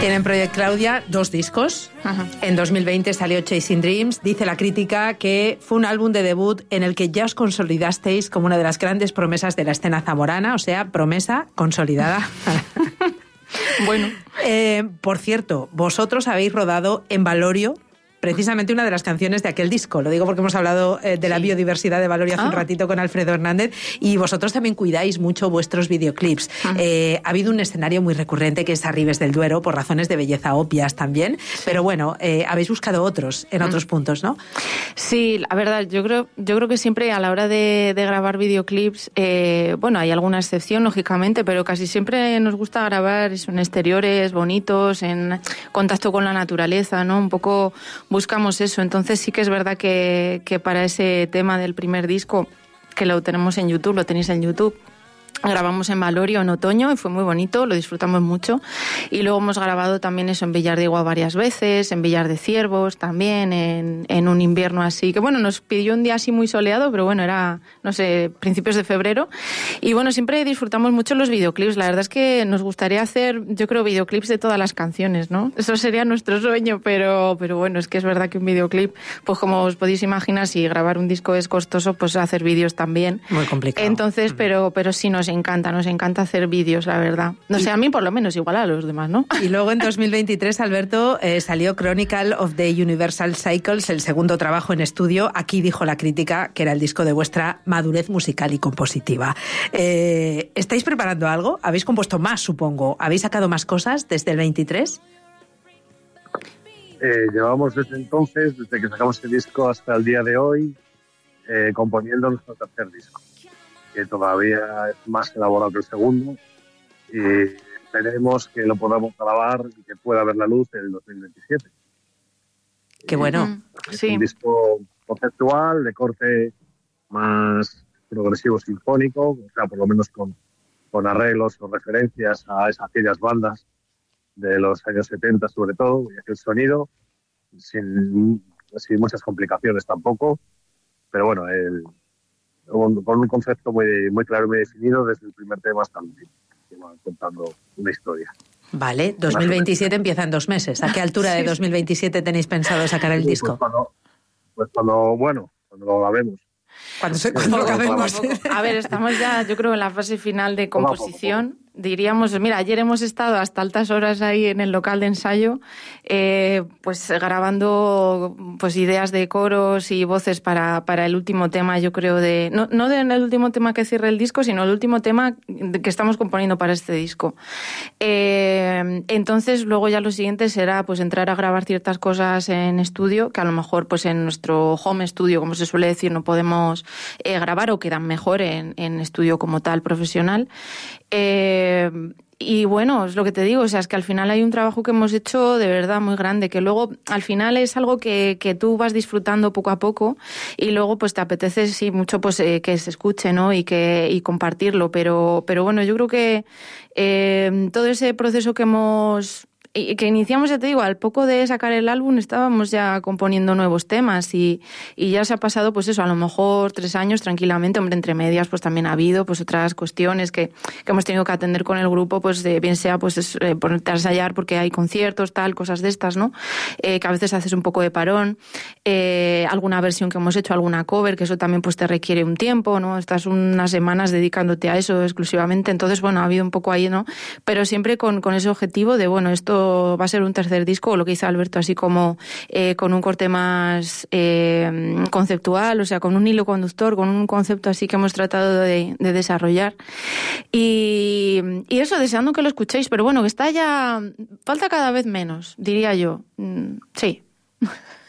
Tienen Project Claudia 2 discos. Ajá. En 2020 salió Chasing Dreams. Dice la crítica que fue un álbum de debut en el que ya os consolidasteis como una de las grandes promesas de la escena zamorana, o sea, promesa consolidada. Bueno. Por cierto, vosotros habéis rodado en Valorio precisamente una de las canciones de aquel disco. Lo digo porque hemos hablado de la biodiversidad de Valorio hace un ratito con Alfredo Hernández, y vosotros también cuidáis mucho vuestros videoclips. Ha habido un escenario muy recurrente que es Arribes del Duero, por razones de belleza obvias también, pero bueno, habéis buscado otros en otros puntos, ¿no? Sí, la verdad, yo creo que siempre a la hora de grabar videoclips, bueno, hay alguna excepción, lógicamente, pero casi siempre nos gusta grabar eso, en exteriores bonitos, en contacto con la naturaleza, ¿no? Un poco buscamos eso. Entonces sí que es verdad que para ese tema del primer disco, que lo tenemos en YouTube, lo tenéis en YouTube, grabamos en Valorio en otoño y fue muy bonito, lo disfrutamos mucho. Y luego hemos grabado también eso en Villar de Igua varias veces, en Villar de Ciervos también, en un invierno así, que bueno, nos pidió un día así muy soleado, pero bueno, era, no sé, principios de febrero. Y bueno, siempre disfrutamos mucho los videoclips. La verdad es que nos gustaría hacer, yo creo, videoclips de todas las canciones, ¿no? Eso sería nuestro sueño, pero bueno, es que es verdad que un videoclip, pues como os podéis imaginar, si grabar un disco es costoso, pues hacer vídeos también. Muy complicado. Entonces, pero sí nos encanta hacer vídeos, la verdad. No sé, a mí por lo menos, igual a los demás, ¿no? Y luego en 2023, Alberto, salió Chronicle of the Universal Cycles, el segundo trabajo en estudio. Aquí dijo la crítica que era el disco de vuestra madurez musical y compositiva. ¿Estáis preparando algo? ¿Habéis compuesto más, supongo? ¿Habéis sacado más cosas desde el 23? Llevamos desde entonces, desde que sacamos el disco hasta el día de hoy, componiendo nuestro tercer disco, que todavía es más elaborado que el segundo, y esperemos que lo podamos grabar y que pueda ver la luz en el 2027. Qué bueno. Es Sí. un disco conceptual, de corte más progresivo sinfónico, o sea, por lo menos con arreglos o referencias a aquellas bandas de los años 70 sobre todo, y aquel sonido, sin muchas complicaciones tampoco, pero bueno, con un concepto muy claro y muy definido desde el primer tema hasta el último, que va contando una historia. Vale, 2027 empieza en 2 meses. ¿A qué altura de 2027 tenéis pensado sacar el disco? Pues cuando lo grabemos. Cuando lo acabemos. A ver, estamos ya, yo creo, en la fase final de composición. Diríamos, mira, ayer hemos estado hasta altas horas ahí en el local de ensayo, pues grabando pues ideas de coros y voces para el último tema, yo creo, no del último tema que cierre el disco, sino el último tema que estamos componiendo para este disco. Entonces, luego ya lo siguiente será pues entrar a grabar ciertas cosas en estudio, que a lo mejor pues en nuestro home studio, como se suele decir, no podemos grabar o quedan mejor en estudio como tal, profesional. Y bueno, es lo que te digo, o sea, es que al final hay un trabajo que hemos hecho de verdad muy grande, que luego al final es algo que tú vas disfrutando poco a poco y luego pues te apetece sí mucho pues que se escuche, ¿no? Y compartirlo, pero bueno, yo creo que todo ese proceso que iniciamos, ya te digo, al poco de sacar el álbum estábamos ya componiendo nuevos temas y ya se ha pasado pues eso, a lo mejor 3 años tranquilamente, hombre, entre medias pues también ha habido pues otras cuestiones que hemos tenido que atender con el grupo, pues bien sea pues ponerte a ensayar porque hay conciertos, tal, cosas de estas, ¿no? Que a veces haces un poco de parón, alguna versión que hemos hecho, alguna cover, que eso también pues te requiere un tiempo, ¿no? Estás unas semanas dedicándote a eso exclusivamente, entonces bueno, ha habido un poco ahí, ¿no? Pero siempre con ese objetivo de, bueno, esto va a ser un tercer disco, o lo que hizo Alberto, así como con un corte más conceptual, o sea, con un hilo conductor, con un concepto así que hemos tratado de desarrollar. Y eso, deseando que lo escuchéis, pero bueno, que está ya... Falta cada vez menos, diría yo. Sí.